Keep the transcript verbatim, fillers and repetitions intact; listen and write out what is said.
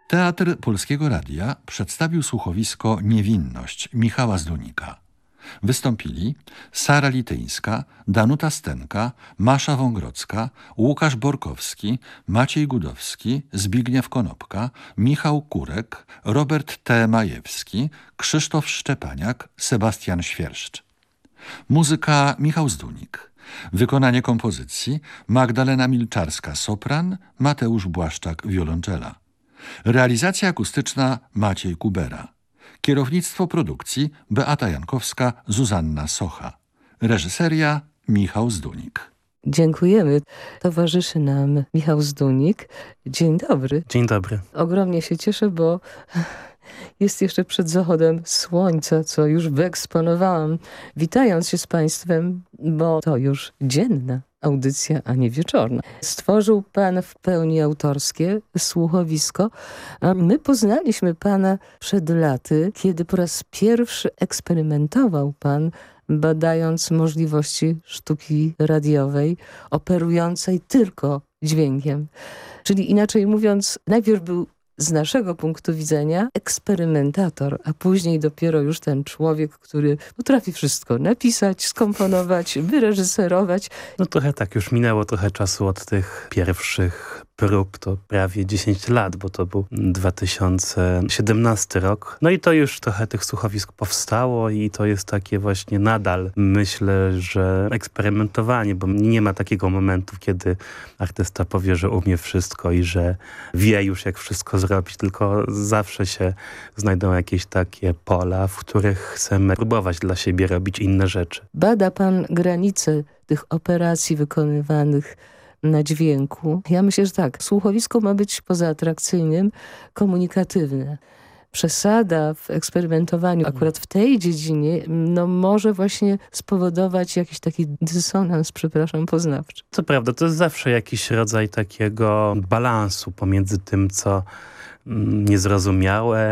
Teatr Polskiego Radia przedstawił słuchowisko Niewinność Michała Zdunika. Wystąpili Sara Lityńska, Danuta Stenka, Masza Wągrodzka, Łukasz Borkowski, Maciej Gudowski, Zbigniew Konopka, Michał Kurek, Robert T. Majewski, Krzysztof Szczepaniak, Sebastian Świerszcz. Muzyka Michał Zdunik. Wykonanie kompozycji Magdalena Milczarska-sopran, Mateusz Błaszczak wiolonczela. Realizacja akustyczna Maciej Kubera. Kierownictwo produkcji Beata Jankowska, Zuzanna Socha. Reżyseria Michał Zdunik. Dziękujemy. Towarzyszy nam Michał Zdunik. Dzień dobry. Dzień dobry. Ogromnie się cieszę, bo jest jeszcze przed zachodem słońca, co już wyeksponowałam, witając się z Państwem, bo to już dzienna audycja, a nie wieczorna. Stworzył Pan w pełni autorskie słuchowisko, a my poznaliśmy Pana przed laty, kiedy po raz pierwszy eksperymentował Pan, badając możliwości sztuki radiowej, operującej tylko dźwiękiem. Czyli inaczej mówiąc, najpierw był z naszego punktu widzenia eksperymentator, a później dopiero już ten człowiek, który potrafi wszystko napisać, skomponować, wyreżyserować. No trochę tak, już minęło trochę czasu od tych pierwszych prób, to prawie dziesięć lat, bo to był dwa tysiące siedemnasty rok. No i to już trochę tych słuchowisk powstało i to jest takie właśnie nadal, myślę, że eksperymentowanie, bo nie ma takiego momentu, kiedy artysta powie, że umie wszystko i że wie już, jak wszystko zrobić, tylko zawsze się znajdą jakieś takie pola, w których chcemy próbować dla siebie robić inne rzeczy. Bada Pan granice tych operacji wykonywanych na dźwięku. Ja myślę, że tak, słuchowisko ma być poza atrakcyjnym, komunikatywne. Przesada w eksperymentowaniu akurat w tej dziedzinie no może właśnie spowodować jakiś taki dysonans, przepraszam, poznawczy. Co prawda, to jest zawsze jakiś rodzaj takiego balansu pomiędzy tym, co niezrozumiałe,